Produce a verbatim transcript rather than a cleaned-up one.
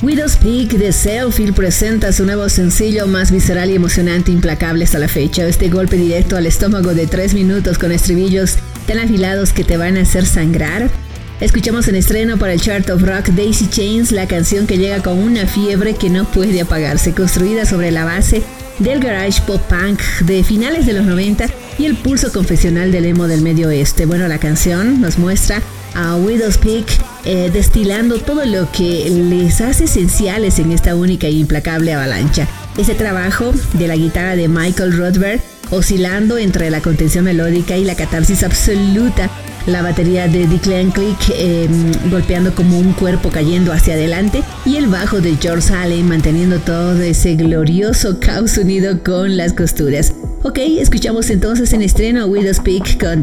Widow's Peak de Selfie presenta su nuevo sencillo más visceral y emocionante implacable hasta la fecha. Este golpe directo al estómago de tres minutos con estribillos tan afilados que te van a hacer sangrar. Escuchamos en estreno para el Chart of Rock Daisy Chains, la canción que llega con una fiebre que no puede apagarse, construida sobre la base del garage pop punk de finales de los noventa y el pulso confesional del emo del medio oeste. Bueno, la canción nos muestra a Widow's Peak eh, destilando todo lo que les hace esenciales en esta única e implacable avalancha. Ese trabajo de la guitarra de Michael Rothberg oscilando entre la contención melódica y la catarsis absoluta, la batería de Declan Click eh, golpeando como un cuerpo cayendo hacia adelante y el bajo de George Allen manteniendo todo ese glorioso caos unido con las costuras. Ok, escuchamos entonces en estreno a Widow's Peak con